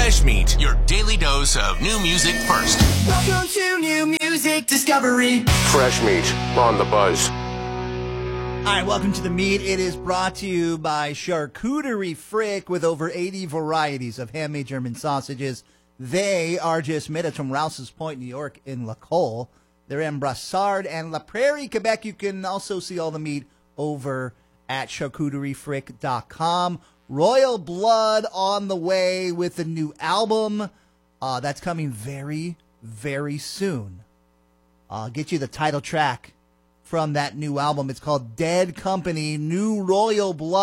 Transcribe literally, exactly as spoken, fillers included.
Fresh Meat, your daily dose of new music first. Welcome to New Music Discovery. Fresh Meat on the buzz. All right, welcome to The Meat. It is brought to you by Charcuterie Frick with over eighty varieties of handmade German sausages. They are just minutes from Rouse's Point, New York, in La Colle. They're in Brassard and La Prairie, Quebec. You can also see all the meat over at charcuterie frick dot com. Royal Blood on the way with a new album. Uh, that's coming very, very soon. I'll get you the title track from that new album. It's called Dead Company, New Royal Blood.